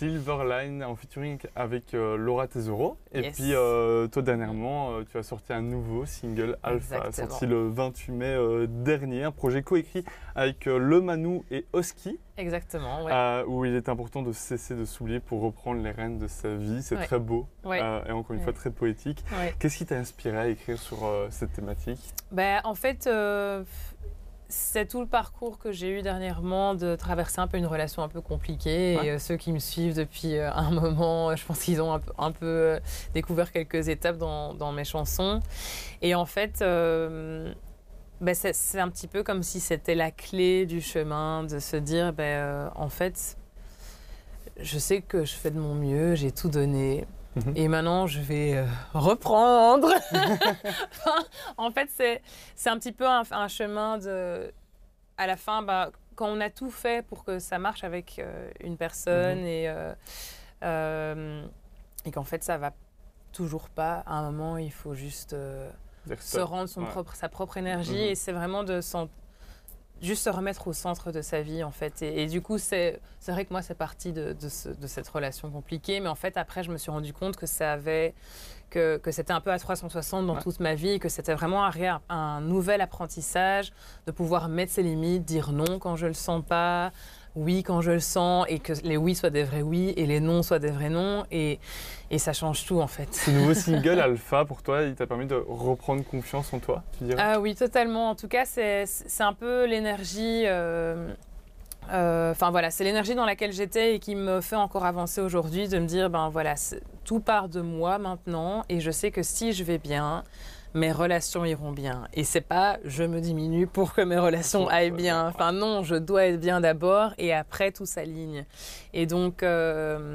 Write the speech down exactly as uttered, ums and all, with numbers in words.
Silverline en featuring avec euh, Laura Tesoro. Et Yes. puis euh, toi dernièrement, euh, tu as sorti un nouveau single Alpha, Exactement. sorti le vingt-huit mai euh, dernier, un projet coécrit avec euh, Le Manu et Oski, Exactement, ouais. euh, où il est important de cesser de s'oublier pour reprendre les rênes de sa vie. C'est Ouais. très beau Ouais. euh, et encore une Ouais. fois très poétique. Ouais. Qu'est-ce qui t'a inspiré à écrire sur euh, cette thématique? Ben, en fait, euh, c'est tout le parcours que j'ai eu dernièrement de traverser un peu une relation un peu compliquée. Ouais. Et euh, ceux qui me suivent depuis euh, un moment, je pense qu'ils ont un peu, un peu euh, découvert quelques étapes dans, dans mes chansons. Et en fait, euh, ben, c'est, c'est un petit peu comme si c'était la clé du chemin de se dire, ben, euh, en fait, je sais que je fais de mon mieux, j'ai tout donné. Mhm. Et maintenant, je vais euh, reprendre. Enfin, en fait, c'est, c'est un petit peu un, un chemin de... À la fin, bah, quand on a tout fait pour que ça marche avec euh, une personne Mhm. et, euh, euh, et qu'en fait, ça va toujours pas, à un moment, il faut juste euh, Dire se stop. rendre son Ouais. propre, sa propre énergie. Mhm. Et c'est vraiment de s'en- juste se remettre au centre de sa vie, en fait. Et, et du coup, c'est, c'est vrai que moi, c'est parti de, de, ce- de cette relation compliquée. Mais en fait, après, je me suis rendu compte que ça avait... Que, que c'était un peu à trois cent soixante dans Ouais. toute ma vie, que c'était vraiment un, ré- un nouvel apprentissage, de pouvoir mettre ses limites, dire non quand je le sens pas, oui quand je le sens, et que les oui soient des vrais oui et les non soient des vrais non. Et, et ça change tout, en fait. Ce nouveau single Alpha, pour toi, il t'a permis de reprendre confiance en toi, tu dirais? Ah oui, totalement. En tout cas, c'est, c'est un peu l'énergie... euh, Enfin euh, voilà, c'est l'énergie dans laquelle j'étais et qui me fait encore avancer aujourd'hui, de me dire, ben voilà, tout part de moi maintenant et je sais que si je vais bien, mes relations iront bien. Et c'est pas je me diminue pour que mes relations aillent bien. Enfin non, je dois être bien d'abord et après tout s'aligne. Et donc... Euh,